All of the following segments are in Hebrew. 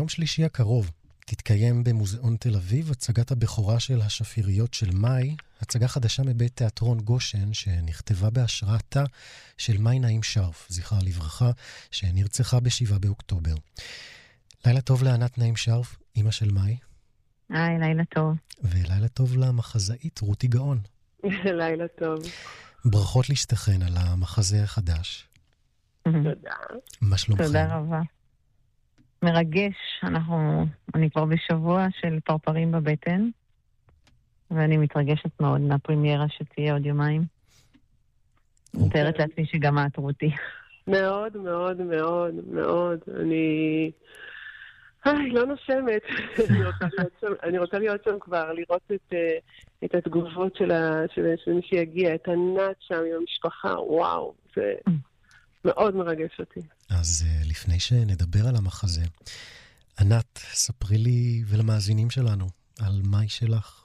ביום שלישי הקרוב תתקיים במוזיאון תל אביב הצגת הבכורה של השפיריות של מאי, הצגה חדשה מבית תיאטרון גושן שנכתבה בהשראתה של מאי נעים שרף, זכרה לברכה, שנרצחה ב7 באוקטובר. לילה טוב לענת נעים שרף, אמא של מאי. היי, לילה טוב. ולילה טוב למחזאית רותי גאון. לילה טוב. ברכות לשתכן על המחזה החדש. תודה. מה שלומכם? תודה רבה. מרגש, אני כבר בשבוע של פרפרים בבטן, ואני מתרגשת מאוד מהפרימיירה שתהיה עוד יומיים. מתארת לעצמי שגם את רותי. מאוד, מאוד, מאוד, מאוד. אני לא נושמת. אני רוצה להיות שם כבר, לראות את התגובות של מי שיגיע, את ענת שם עם המשפחה. וואו, זה מאוד מרגש אותי. אז לפני שנדבר על המחזה, ענת, ספרי לי ולמאזינים שלנו על מאי שלך.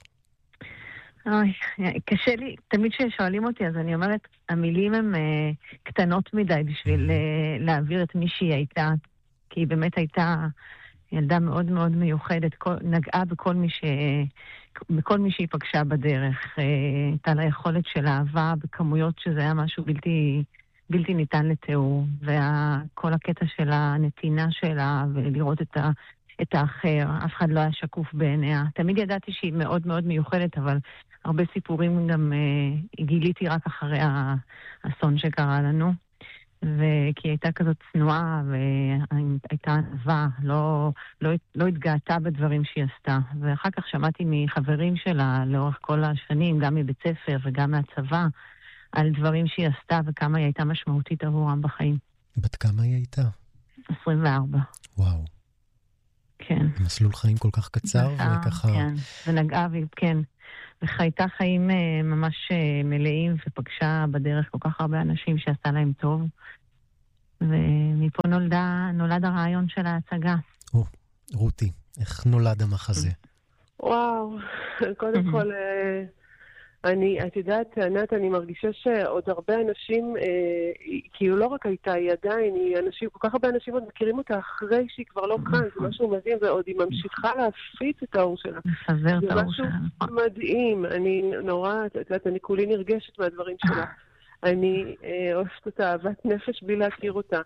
קשה לי, תמיד כששואלים אותי, אז אני אומרת, המילים הן קטנות מדי בשביל להעביר את מי שהיא הייתה, כי היא באמת הייתה ילדה מאוד מאוד מיוחדת, נגעה בכל מי שהיא פגשה בדרך. הייתה לה יכולת של אהבה בכמויות שזה היה משהו בלתי ניתן לתיאור, וכל הקטע של הנתינה שלה ולראות את האחר, אף אחד לא היה שקוף בעיניה. תמיד ידעתי שהיא מאוד מאוד מיוחדת, אבל הרבה סיפורים גם גיליתי רק אחרי האסון שקרה לנו, כי היא הייתה כזאת צנועה והייתה ענווה, לא התגעתה בדברים שהיא עשתה. ואחר כך שמעתי מחברים שלה לאורך כל השנים, גם מבית ספר וגם מהצבא, על דברים שהיא עשתה וכמה היא הייתה משמעותית עבורם בחיים. בת כמה היא הייתה? 24. וואו. כן. מסלול חיים כל כך קצר וככה... כן, ונגעה כן. וחייתה חיים ממש מלאים ופגשה בדרך כל כך הרבה אנשים שעשה להם טוב. ומפה נולד הרעיון של ההצגה. רותי, איך נולד המחזה? וואו, קודם כל... את יודעת, ענת, אני מרגישה שעוד הרבה אנשים, כאילו לא רק הייתה, היא עדיין, כל כך הרבה אנשים עוד מכירים אותה אחרי שהיא כבר לא כאן, זה משהו מדהים, ועוד היא ממשיכה להפיץ את האור שלה. לפזר את האור שלה. זה משהו מדהים, אני נורא, את יודעת, אני כולי נרגשת מהדברים שלה. אני אוהבת אותה, אהבת נפש בלי להכיר אותה.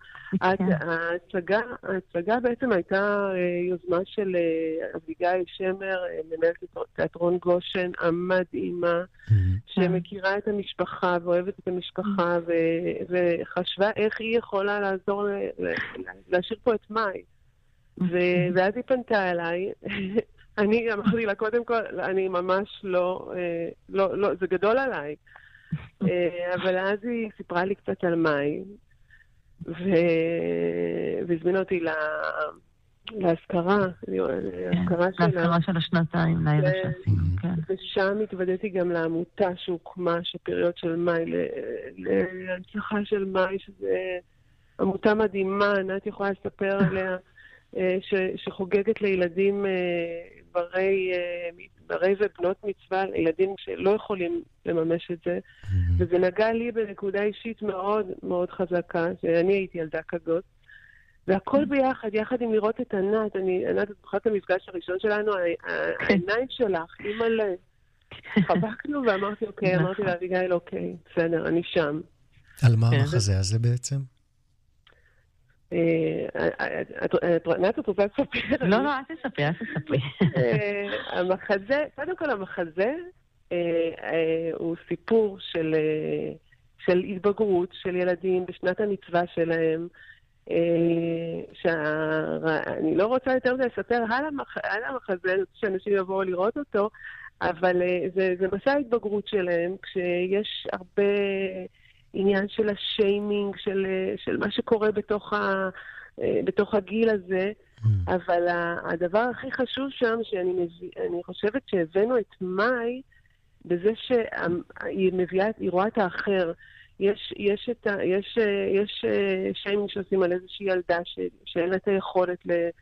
ההצגה בעצם הייתה יוזמה של אביגיל שמר, מנהלת תיאטרון גושן, המדהימה, שמכירה את המשפחה ואוהבת את המשפחה, וחשבה איך היא יכולה לעזור להשאיר פה את מאי. ואז היא פנתה אליי. אני אמרתי לה, קודם כל, אני ממש לא, זה גדול עליי. אבל אז היא סיפרה לי קצת על מאי, והזמינה אותי להזכרה, להזכרה של השנתיים, לילה שעשינו, כן. ושם התוודעתי גם לעמותה שהוקמה, שפריות של מאי, להנצחה של מאי, שזה עמותה מדהימה, ענת יכולה לספר עליה, שחוגגת לילדים ברי ובנות מצווה, ילדים שלא יכולים לממש את זה, וזה נגע לי בנקודה אישית מאוד מאוד חזקה, שאני הייתי ילדה כזאת, והכל ביחד, יחד עם לראות את ענת, ענת, את זוכרת המפגש הראשון שלנו, העיניים שלך, היא מלא. חבקנו ואמרתי, אוקיי, אמרתי לאביגיל, אוקיי, בסדר, אני שם. על מה המחזה הזה בעצם? ענת, את רוצה לספר? לא, אל תספרי. המחזה, קודם כל המחזה הוא סיפור של התבגרות של ילדים בשנת המצווה שלהם, שאני לא רוצה יותר לספר על המחזה, שאנשים יבואו לראות אותו, אבל זה מסע ההתבגרות שלהם, כשיש הרבה עניין של השיימינג, של מה שקורה בתוך הגיל הזה, אבל הדבר הכי חשוב שם, שאני חושבת שהבאנו את מאי, בזה שהיא רואה את האחר. יש שיימינג שעושים על איזושהי ילדה שאין לה את היכולת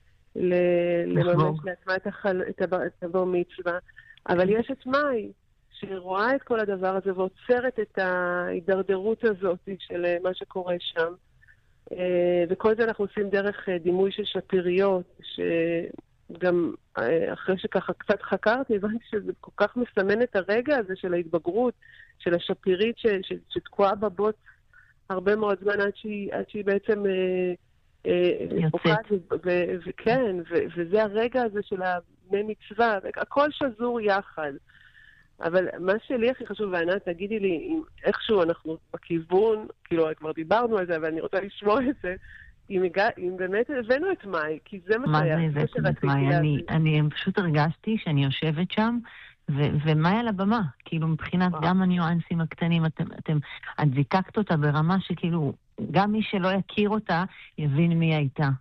לממש לעצמה את הבר מצווה, אבל יש את מאי, שרואה את כל הדבר הזה ועוצרת את ההידרדרות הזאת של מה שקורה שם. וכל זה אנחנו עושים דרך דימוי של שפיריות, שגם אחרי שככה קצת חקרתי, הבנתי שזה כל כך מסמן את הרגע הזה של ההתבגרות, של השפירית שתקועה בבוץ הרבה מאוד זמן עד שהיא בעצם יוצאת. וכן, וזה הרגע הזה של הבני מצווה, הכל שזור יחד. אבל מה שלי הכי חשוב, וענת, תגידי לי, אם איכשהו אנחנו בכיוון, כאילו כבר דיברנו על זה, אבל אני רוצה לשמוע את זה, אם באמת הבאנו את מאי, כי זה מה שהיה. מה זה הבאתם את מאי? אני פשוט הרגשתי שאני יושבת שם, ומאי על הבמה, כאילו מבחינת גם הניואנסים הקטנים, את זיקקת אותה ברמה שכאילו, גם מי שלא יכיר אותה, יבין מי הייתה.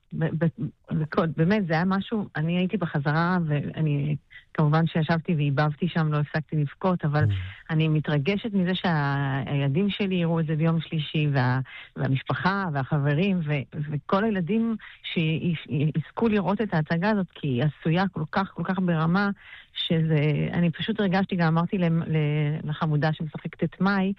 באמת, זה היה משהו, אני הייתי בחזרה, ואני כמובן שישבתי והיבבתי שם, לא הפסקתי לבכות, אבל אני מתרגשת מזה שהילדים שלי יראו את זה ביום שלישי, והמשפחה והחברים, וכל הילדים שיזכו לראות את ההצגה הזאת, כי היא עשויה כל כך ברמה, אני פשוט הרגשתי, גם אמרתי לחמודה שמשחקת את מאי,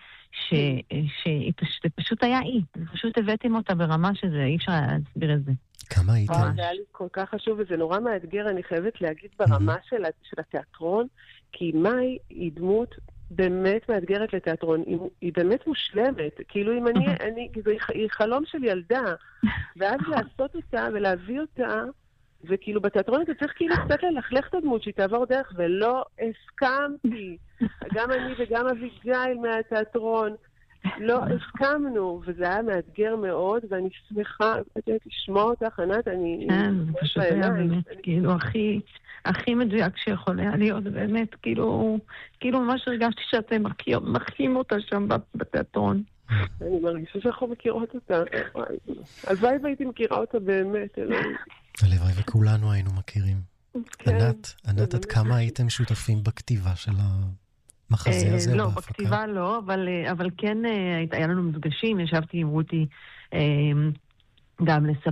שזה פשוט היה פשוט הבאתם אותה ברמה שזה, אי אפשר להסביר את זה. כמה הייתם? זה היה לי כל כך חשוב, וזה נורא מאתגר, אני חייבת להגיד ברמה של התיאטרון, כי מאי היא דמות באמת מאתגרת לתיאטרון, היא באמת מושלמת, כאילו אם היא חלום של ילדה, ואז לעשות אותה ולהביא אותה, וכאילו בתיאטרון אתה צריך כאילו קצת ללכלך את הדמות שהיא תעבור דרך, ולא הסכמתי. גם אני וגם אביגיל מהתיאטרון, לא הסכמנו, וזה היה מאתגר מאוד, ואני שמחה, לשמוע אותך, ענת, כן, זה פשוט היה באמת, כאילו, הכי מדויק שיכול היה להיות, באמת, כאילו ממש הרגשתי שאתם מחיים אותה שם בתיאטרון. אני מרגישה שאנחנו מכירות אותה. הלוואי והייתי מכירה אותה באמת. הלוואי וכולנו היינו מכירים. ענת, עד כמה הייתם שותפים בכתיבה של המחזה הזה? לא, בכתיבה לא, אבל כן היה לנו מפגשים, ישבתי עם רותי גם לספר.